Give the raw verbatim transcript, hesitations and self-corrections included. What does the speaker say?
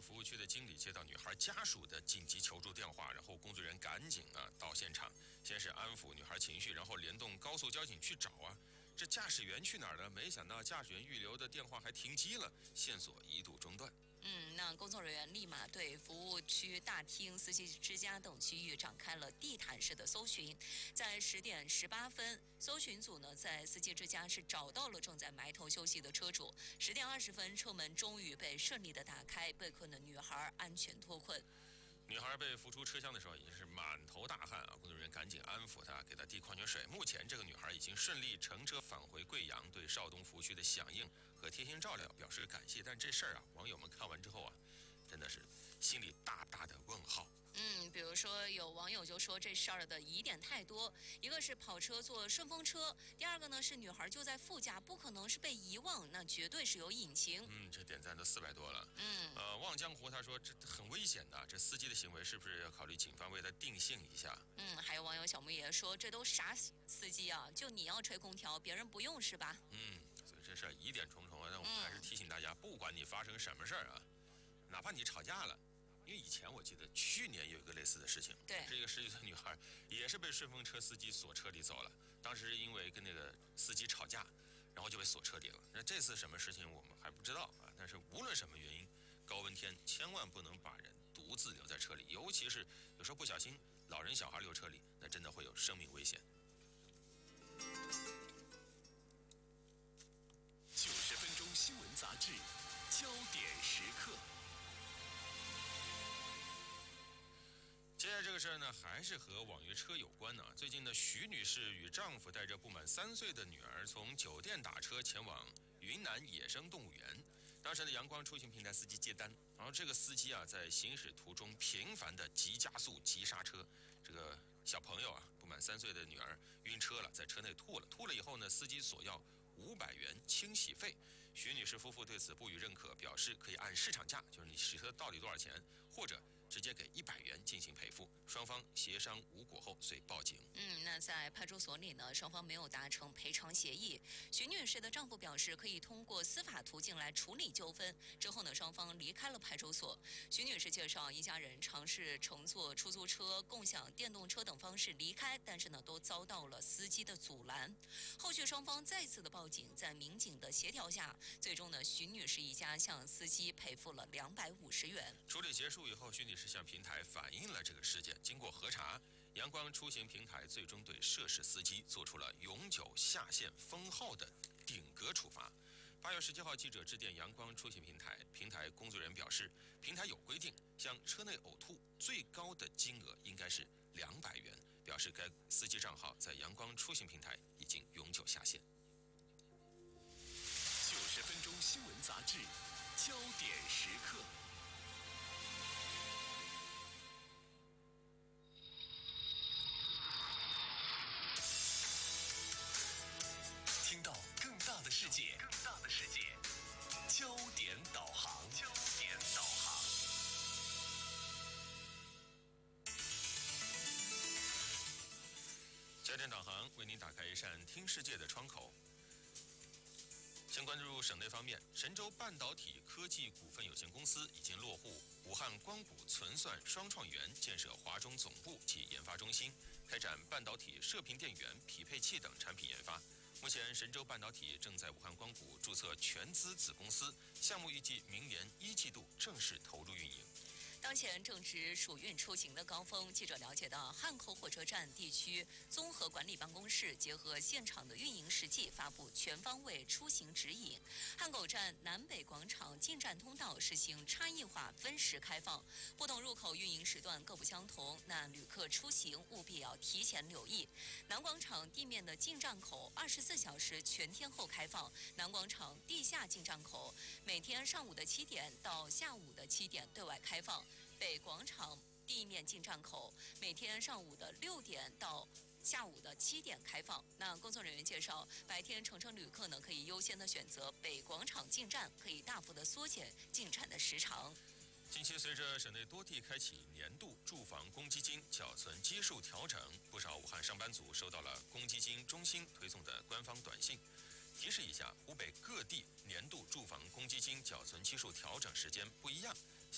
个服务区的经理接到女孩家属的紧急求助电话，然后工作人员赶紧啊到现场，先是安抚女孩情绪，然后联动高速交警去找啊。这驾驶员去哪儿了？没想到驾驶员预留的电话还停机了，线索一度中断。 嗯，那工作人员立马对服务区大厅、司机之家等区域展开了地毯式的搜寻。在十点十八分，搜寻组呢在司机之家是找到了正在埋头休息的车主。十点二十分，车门终于被顺利的打开，被困的女孩安全脱困。 女孩被扶出车厢的时候已经是满头大汗啊，工作人员赶紧安抚她，给她递矿泉水。目前这个女孩已经顺利乘车返回贵阳，对邵东服务区的响应和贴心照料表示感谢。但这事儿啊，网友们看完之后啊，真的是心里大大的问号。 嗯，比如说有网友就说这事儿的疑点太多，一个是跑车坐顺风车，第二个呢是女孩就在副驾，不可能是被遗忘，那绝对是有隐情。 嗯，这点赞都四百多了。 嗯， 呃，望江湖他说这很危险的，这司机的行为是不是要考虑警方为他定性一下？ 嗯，还有网友小木爷说这都啥司机啊？就你要吹空调，别人不用是吧？ 嗯，所以这事儿疑点重重啊。但我们还是提醒大家，不管你发生什么事儿啊，哪怕你吵架了。因为以前我记得去年有一个类似的事情， 对， 是一个十几岁女孩也是被顺风车司机锁车里走了。当时因为跟那个司机吵架，然后就被锁车里了。那这次什么事情我们还不知道啊。但是无论什么原因，高温天千万不能把人独自留在车里，尤其是有时候不小心老人小孩留车里，那真的会有生命危险。 九十分钟新闻杂志，焦点时刻。 接下来这个事儿呢，还是和网约车有关呢。最近呢，徐女士与丈夫带着不满三岁的女儿从酒店打车前往云南野生动物园。当时的阳光出行平台司机接单，然后这个司机啊在行驶途中频繁的急加速、急刹车。这个小朋友啊，不满三岁的女儿晕车了，在车内吐了。吐了以后呢，司机索要五百元清洗费。徐女士夫妇对此不予认可，表示可以按市场价，就是你洗车到底多少钱，或者直接给一百元进行赔付。双方协商无果后，遂报警。 嗯，那在派出所里呢，双方没有达成赔偿协议。徐女士的丈夫表示可以通过司法途径来处理纠纷。之后呢，双方离开了派出所。徐女士介绍，一家人尝试乘坐出租车、共享电动车等方式离开，但是呢，都遭到了司机的阻拦。后续双方再次的报警，在民警的协调下，最终呢，徐女士一家向司机赔付了两百五十元。 处理结束以后，徐女士向平台反映了这个事件。经过核查，阳光出行平台最终对涉事司机做出了永久下线封号的顶格处罚。八月十七号，记者致电阳光出行平台，平台工作人员表示，平台有规定，向车内呕吐最高的金额应该是两百元，表示该司机账号在阳光出行平台已经永久下线。 九十分钟新闻杂志，焦点时刻。听到更大的世界，更大的世界，焦点导航，焦点导航。 焦点导航为您打开一扇听世界的窗口。先关注省内方面，神州半导体科技股份有限公司已经落户武汉光谷存算双创园，建设华中总部及研发中心，开展半导体射频电源、匹配器等产品研发。目前，神州半导体正在武汉光谷注册全资子公司，项目预计明年一季度正式投入运营。 当前正值暑运出行的高峰，记者了解到，汉口火车站地区综合管理办公室结合现场的运营实际，发布全方位出行指引。汉口站南北广场进站通道实行差异化分时开放，不同入口运营时段各不相同，那旅客出行务必要提前留意。南广场地面的进站口二十四小时全天候开放，南广场地下进站口每天上午的七点到下午的七点对外开放。北广场地面进站口每天上午的六点到下午的七点开放。那工作人员介绍，白天乘车旅客呢可以优先的选择北广场进站，可以大幅的缩减进站的时长。 近期随着省内多地开启年度住房公积金缴存基数调整，不少武汉上班族收到了公积金中心推送的官方短信。提示一下，湖北各地年度住房公积金缴存基数调整时间不一样，